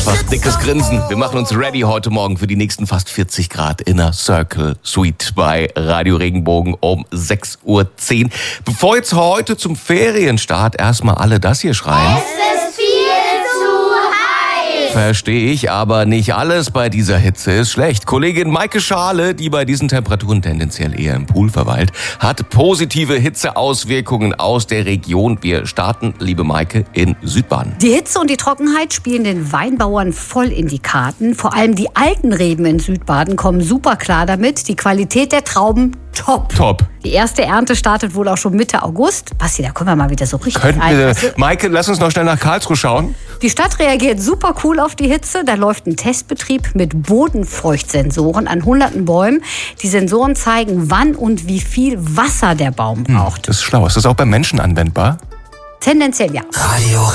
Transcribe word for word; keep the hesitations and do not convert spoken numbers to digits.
einfach dickes Grinsen. Wir machen uns ready heute Morgen für die nächsten fast vierzig Grad Inner Circle Suite bei Radio Regenbogen um sechs Uhr zehn. Bevor jetzt heute zum Ferienstart erstmal alle das hier schreien. Es ist viel zu heiß. Verstehe ich, aber nicht alles bei dieser Hitze ist schlecht. Kollegin Maike Schale, die bei diesen Temperaturen tendenziell eher im Pool verweilt, hat positive Hitzeauswirkungen aus der Region. Wir starten, liebe Maike, in Südbaden. Die Hitze und die Trockenheit spielen den Weinbauern voll in die Karten. Vor allem die alten Reben in Südbaden kommen super klar damit. Die Qualität der Trauben top. Top. Die erste Ernte startet wohl auch schon Mitte August. Basti, da können wir mal wieder so richtig Könnten rein. wir, Also, Maike, lass uns noch schnell nach Karlsruhe schauen. die Stadt reagiert super cool auf die Hitze. Da läuft ein Testbetrieb mit Bodenfeuchtsensoren an hunderten Bäumen. Die Sensoren zeigen, wann und wie viel Wasser der Baum braucht. Das ist schlau. Ist das auch beim Menschen anwendbar? Tendenziell ja. Radio